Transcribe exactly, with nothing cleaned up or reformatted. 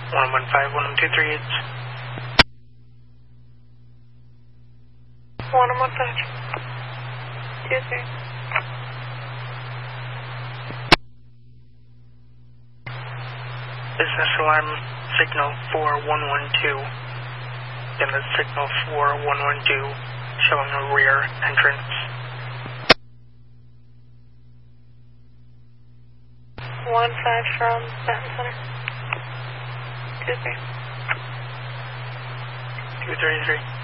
one one five, one one two three, it's one one five, two three. business alarm signal four one one two. Then the signal four one one two showing a rear entrance. one five from Benton Center. two three. two three three.